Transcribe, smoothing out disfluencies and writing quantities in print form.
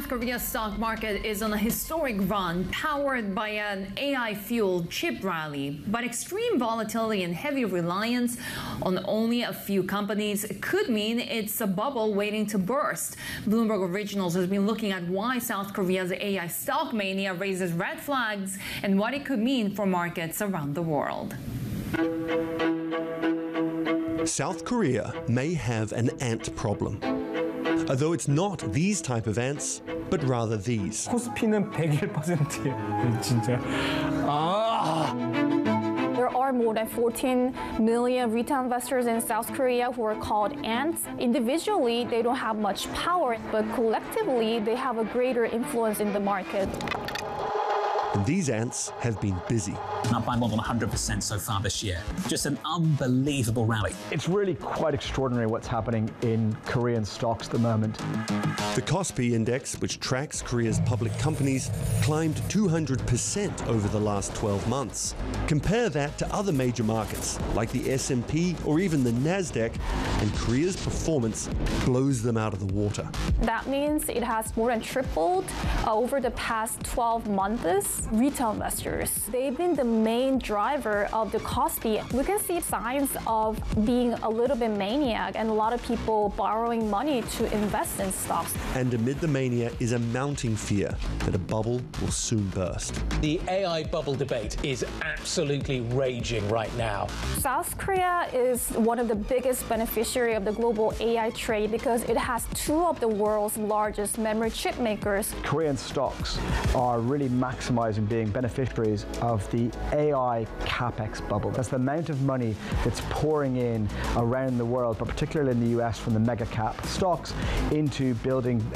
South Korea's stock market is on a historic run, powered by an AI-fueled chip rally. But extreme volatility and heavy reliance on only a few companies could mean it's a bubble waiting to burst. Bloomberg Originals has been looking at why South Korea's AI stock mania raises red flags and what it could mean for markets around the world. South Korea may have an ant problem. Although it's not these type of ants, but rather these. 코스피는 101%예요. 진짜. There are more than 14 million retail investors in South Korea who are called ants. Individually, they don't have much power, but collectively, they have a greater influence in the market. And these ants have been busy. Up by more than 100% so far this year. Just an unbelievable rally. It's really quite extraordinary what's happening in Korean stocks at the moment. The Kospi index, which tracks Korea's public companies, climbed 200% over the last 12 months. Compare that to other major markets, like the S&P or even the Nasdaq, and Korea's performance blows them out of the water. That means it has more than tripled over the past 12 months. Retail investors, they've been the main driver of the Kospi. We can see signs of being a little bit maniac and a lot of people borrowing money to invest in stocks. And amid the mania is a mounting fear that a bubble will soon burst. The AI bubble debate is absolutely raging right now. South Korea is one of the biggest beneficiaries of the global AI trade because it has two of the world's largest memory chip makers. Korean stocks are really maximizing being beneficiaries of the AI capex bubble. That's the amount of money that's pouring in around the world, but particularly in the US from the mega cap stocks into building